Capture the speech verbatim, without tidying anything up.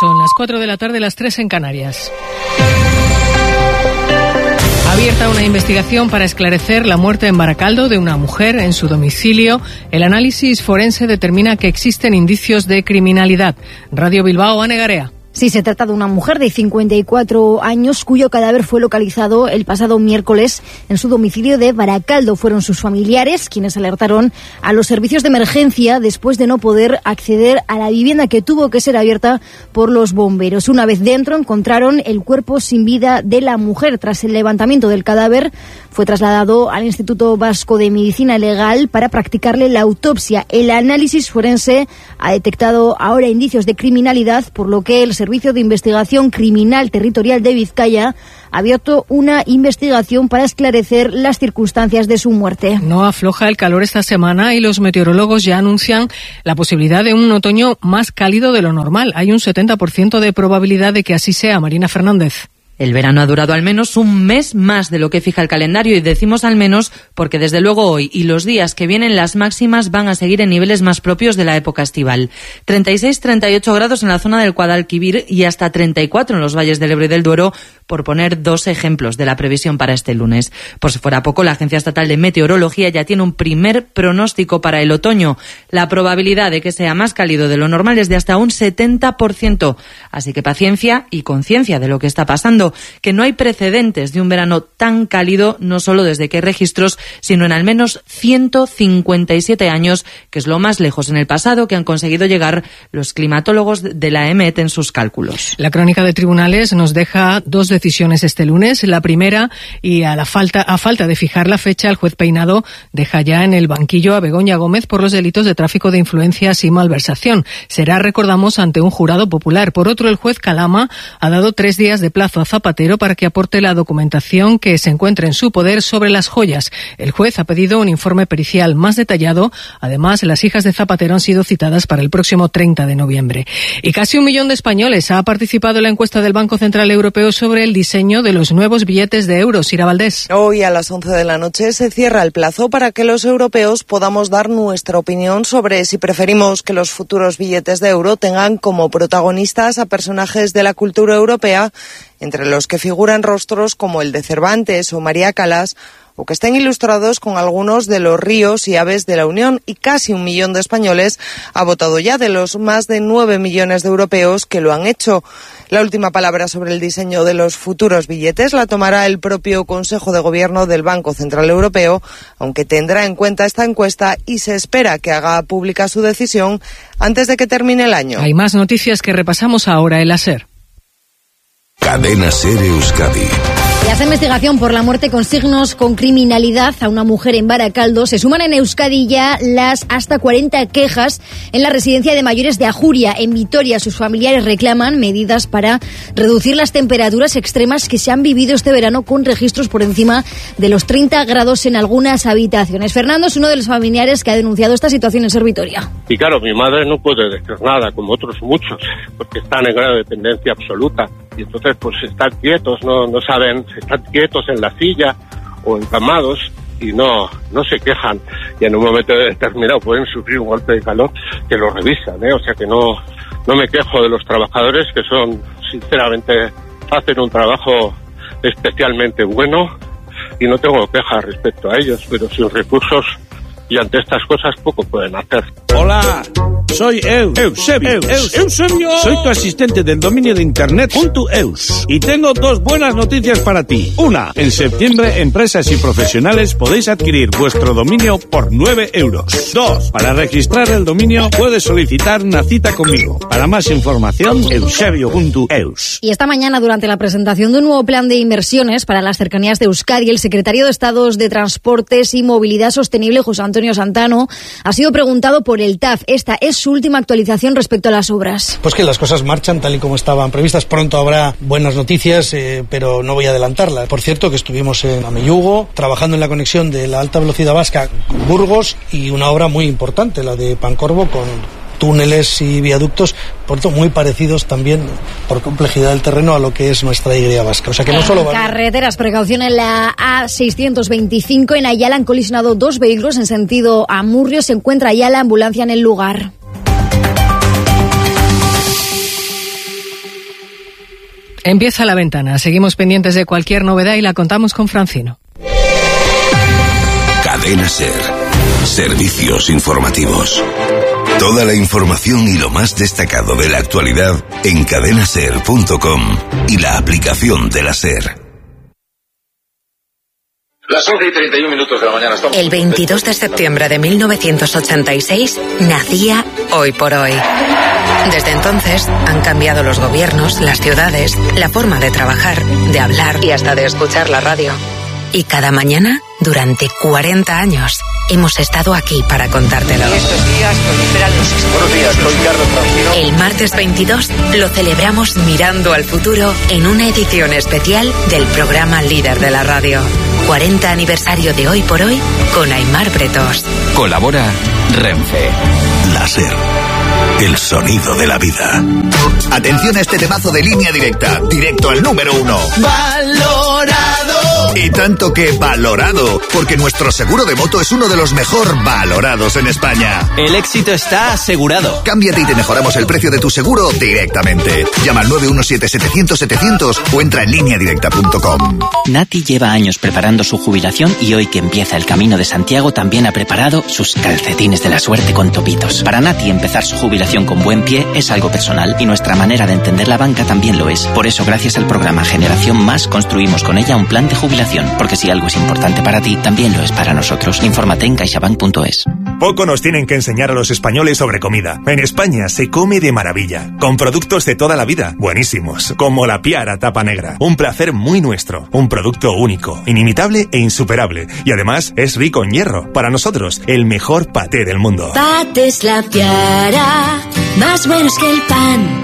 Son las cuatro de la tarde, las tres en Canarias. Abierta una investigación para esclarecer la muerte en Baracaldo de una mujer en su domicilio. El análisis forense determina que existen indicios de criminalidad. Radio Bilbao, Ane Garea. Sí, se trata de una mujer de cincuenta y cuatro años cuyo cadáver fue localizado el pasado miércoles en su domicilio de Baracaldo. Fueron sus familiares quienes alertaron a los servicios de emergencia después de no poder acceder a la vivienda que tuvo que ser abierta por los bomberos. Una vez dentro encontraron el cuerpo sin vida de la mujer. Tras el levantamiento del cadáver fue trasladado al Instituto Vasco de Medicina Legal para practicarle la autopsia. El análisis forense ha detectado ahora indicios de criminalidad, por lo que el Servicio de Investigación Criminal Territorial de Vizcaya ha abierto una investigación para esclarecer las circunstancias de su muerte. No afloja el calor esta semana y los meteorólogos ya anuncian la posibilidad de un otoño más cálido de lo normal. Hay un setenta por ciento de probabilidad de que así sea. Marina Fernández. El verano ha durado al menos un mes más de lo que fija el calendario, y decimos al menos porque desde luego hoy y los días que vienen las máximas van a seguir en niveles más propios de la época estival. treinta y seis a treinta y ocho grados en la zona del Guadalquivir y hasta treinta y cuatro en los valles del Ebro y del Duero, por poner dos ejemplos de la previsión para este lunes. Por si fuera poco, la Agencia Estatal de Meteorología ya tiene un primer pronóstico para el otoño. La probabilidad de que sea más cálido de lo normal es de hasta un setenta por ciento. Así que paciencia y conciencia de lo que está pasando, que no hay precedentes de un verano tan cálido, no solo desde que hay registros, sino en al menos ciento cincuenta y siete años, que es lo más lejos en el pasado que han conseguido llegar los climatólogos de la E M E T en sus cálculos. La crónica de tribunales nos deja dos decisiones este lunes. La primera, y a la falta a falta de fijar la fecha, el juez Peinado deja ya en el banquillo a Begoña Gómez por los delitos de tráfico de influencias y malversación. Será, recordamos, ante un jurado popular. Por otro, el juez Calama ha dado tres días de plazo a Zapatero para que aporte la documentación que se encuentre en su poder sobre las joyas. El juez ha pedido un informe pericial más detallado. Además, las hijas de Zapatero han sido citadas para el próximo treinta de noviembre. Y casi un millón de españoles ha participado en la encuesta del Banco Central Europeo sobre el diseño de los nuevos billetes de euros. Ira Valdés. Hoy a las once de la noche se cierra el plazo para que los europeos podamos dar nuestra opinión sobre si preferimos que los futuros billetes de euro tengan como protagonistas a personajes de la cultura europea, entre los que figuran rostros como el de Cervantes o María Callas, o que estén ilustrados con algunos de los ríos y aves de la Unión. Y casi un millón de españoles ha votado ya, de los más de nueve millones de europeos que lo han hecho. La última palabra sobre el diseño de los futuros billetes la tomará el propio Consejo de Gobierno del Banco Central Europeo, aunque tendrá en cuenta esta encuesta y se espera que haga pública su decisión antes de que termine el año. Hay más noticias que repasamos ahora en la SER. Cadena SER Euskadi. Y a esta investigación por la muerte con signos con criminalidad a una mujer en Baracaldo se suman en Euskadi ya las hasta cuarenta quejas en la residencia de mayores de Ajuria. En Vitoria, sus familiares reclaman medidas para reducir las temperaturas extremas que se han vivido este verano, con registros por encima de los treinta grados en algunas habitaciones. Fernando es uno de los familiares que ha denunciado esta situación en SER Vitoria. Y claro, mi madre no puede decir nada, como otros muchos, porque están en grado de dependencia absoluta. Y entonces, pues, están quietos, no, no saben, están quietos en la silla o encamados y no, no se quejan. Y en un momento determinado pueden sufrir un golpe de calor que lo revisan, ¿eh? O sea que no, no me quejo de los trabajadores, que son, sinceramente, hacen un trabajo especialmente bueno y no tengo quejas respecto a ellos, pero sin recursos y ante estas cosas poco pueden hacer. Hola, soy Eu, Eusebio, Eus, Eusebio. Soy tu asistente del dominio de internet .eus y tengo dos buenas noticias para ti. Una, en septiembre empresas y profesionales podéis adquirir vuestro dominio por nueve euros. Dos, para registrar el dominio puedes solicitar una cita conmigo. Para más información, eusebio punto eus. Y esta mañana, durante la presentación de un nuevo plan de inversiones para las cercanías de Euskadi, el secretario de Estado de Transportes y Movilidad Sostenible, José Antonio Santano, ha sido preguntado por el T A F. Esta es su última actualización respecto a las obras. Pues que las cosas marchan tal y como estaban previstas. Pronto habrá buenas noticias, eh, pero no voy a adelantarlas. Por cierto, que estuvimos en Ameyugo trabajando en la conexión de la alta velocidad vasca con Burgos, y una obra muy importante, la de Pancorbo, con túneles y viaductos, por tanto, muy parecidos también por complejidad del terreno a lo que es nuestra Y vasca. O sea que no solo van... Carreteras, precaución en la A seiscientos veinticinco. En Ayala han colisionado dos vehículos en sentido Amurrio. Se encuentra ya la ambulancia en el lugar. Empieza La Ventana. Seguimos pendientes de cualquier novedad y la contamos con Francino. Cadena SER. Servicios informativos. Toda la información y lo más destacado de la actualidad en cadena ser punto com y la aplicación de la SER. Las once y treinta y un minutos de la mañana. Estamos El veintidós de septiembre de mil novecientos ochenta y seis nacía Hoy por Hoy. Desde entonces han cambiado los gobiernos, las ciudades, la forma de trabajar, de hablar y hasta de escuchar la radio. Y cada mañana, durante cuarenta años, hemos estado aquí para contártelo. Estos días proliferan los... Buenos días, soy Carlos Francino. El martes veintidós lo celebramos mirando al futuro en una edición especial del programa líder de la radio. cuarenta aniversario de Hoy por Hoy con Aimar Bretos. Colabora Renfe. La SER. El sonido de la vida. Atención a este temazo de Línea Directa. Directo al número uno. ¡Valorado! Y tanto que valorado, porque nuestro seguro de moto es uno de los mejor valorados en España. El éxito está asegurado. Cámbiate y te mejoramos el precio de tu seguro directamente. Llama al nueve uno siete setecientos setecientos o entra en línea directa punto com. Nati lleva años preparando su jubilación y hoy que empieza el Camino de Santiago también ha preparado sus calcetines de la suerte con topitos. Para Nati empezar su jubilación con buen pie es algo personal y nuestra manera de entender la banca también lo es. Por eso, gracias al programa Generación Más, construimos con ella un plan de jubilación. Porque si algo es importante para ti, también lo es para nosotros. Infórmate en caixabank punto es. Poco nos tienen que enseñar a los españoles sobre comida. En España se come de maravilla, con productos de toda la vida, buenísimos, como la Piara Tapa Negra. Un placer muy nuestro, un producto único, inimitable e insuperable. Y además es rico en hierro. Para nosotros, el mejor paté del mundo. Patés La Piara, más buenos que el pan.